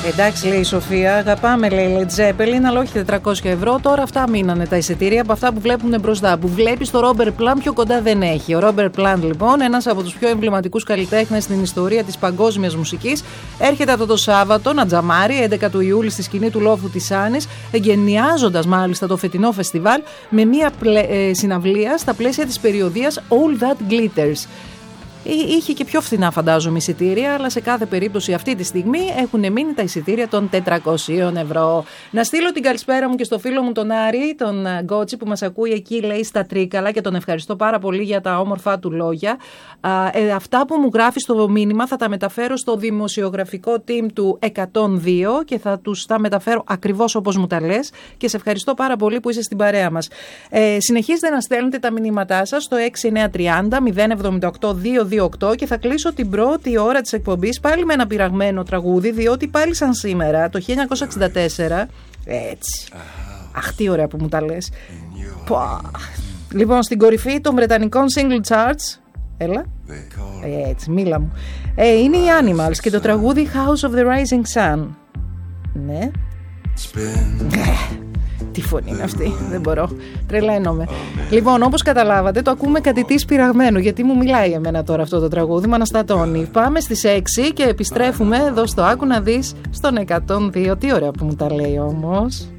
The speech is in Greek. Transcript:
Εντάξει, λέει η Σοφία, αγαπάμε, λέει Led Zeppelin, αλλά όχι 400 ευρώ. Τώρα αυτά μείνανε τα εισιτήρια από αυτά που βλέπουν μπροστά. Που βλέπει το Robert Plant πιο κοντά δεν έχει. Ο Robert Plant, λοιπόν, ένας από τους πιο εμβληματικούς καλλιτέχνες στην ιστορία της παγκόσμιας μουσικής, έρχεται αυτό το Σάββατο να τζαμάρει 11 του Ιούλη στη σκηνή του λόφου της Άνης, εγκαινιάζοντας μάλιστα το φετινό φεστιβάλ με μια συναυλία στα πλαίσια της περιοδίας All That Glitters. Είχε και πιο φθηνά, φαντάζομαι, εισιτήρια, αλλά σε κάθε περίπτωση αυτή τη στιγμή έχουν μείνει τα εισιτήρια των 400 ευρώ. Να στείλω την καλησπέρα μου και στο φίλο μου τον Άρη, τον Γκότσι, που μας ακούει εκεί, λέει, στα Τρίκαλα, και τον ευχαριστώ πάρα πολύ για τα όμορφά του λόγια. Αυτά που μου γράφει στο μήνυμα θα τα μεταφέρω στο δημοσιογραφικό team του 102 και θα τους τα μεταφέρω ακριβώς όπως μου τα λες, και σε ευχαριστώ πάρα πολύ που είσαι στην παρέα μας. Συνεχίζετε να στέλνετε τα μηνύματά σας στο 6930 078 228 και θα κλείσω την πρώτη ώρα της εκπομπής πάλι με ένα πειραγμένο τραγούδι, διότι πάλι σαν σήμερα, το 1964, έτσι, αχ τι ωραία που μου τα λες, λοιπόν, στην κορυφή των βρετανικών single charts, έλα, έτσι, μίλα μου, είναι οι Animals και το τραγούδι House of the Rising Sun. Ναι. Τι φωνή είναι αυτή, δεν μπορώ, τρελαίνομαι. Λοιπόν, όπως καταλάβατε, το ακούμε κατητής πειραγμένο, γιατί μου μιλάει εμένα τώρα αυτό το τραγούδι, με αναστατώνει. Πάμε στις 6 και επιστρέφουμε εδώ στο Άκου να δεις στον 102. Τι ωραία που μου τα λέει όμως.